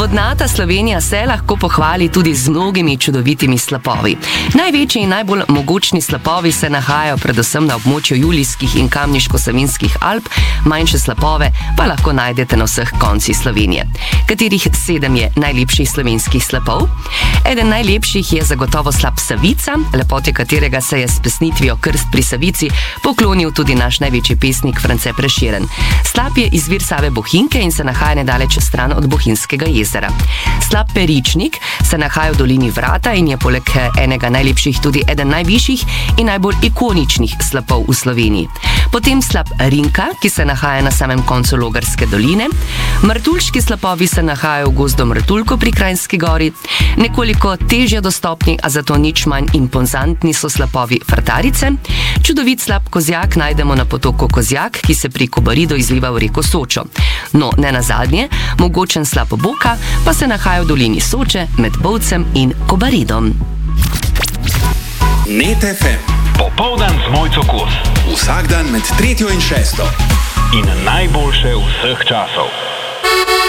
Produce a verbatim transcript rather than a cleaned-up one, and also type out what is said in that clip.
Vodnata Slovenija se lahko pohvali tudi z mnogimi čudovitimi slapovi. Največji in najbolj mogočni slapovi se nahajajo predvsem na območju Julijskih in Kamniško-Savinjskih Alp, manjše slapove pa lahko najdete na vseh koncih Slovenije. Katerih sedem je najlepših slovenskih slapov? Eden najlepših je zagotovo slap Savica, lepote katerega se je s pesnitvijo Krst pri Savici poklonil tudi naš največji pesnik France Prešeren. Slap je izvir Save Bohinjke in se nahaja nedaleč stran od Bohinjskega jezera. Slap Peričnik se nahaja v dolini Vrata in je poleg enega najlepših tudi eden najvišjih in najbolj ikoničnih slapov v Sloveniji. Potem slap Rinka, ki se nahaja na samem koncu Logarske doline. Martuljški slapovi se nahajajo v gozdu Martuljko pri Kranjski Gori. Nekoliko težje dostopni, a zato nič manj impozantni so slapovi Frtarice. Čudovit slap Kozjak najdemo na potoku Kozjak, ki se pri Kobaridu izliva v reko Sočo. No, ne nazadnje, mogočen slap Boka pa se nahaja v dolini Soče med Bovcem in Kobaridom. Net ef em. Popoldan z Mojco Kos. Vsak dan med tretjo in šesto. In najboljše vseh časov.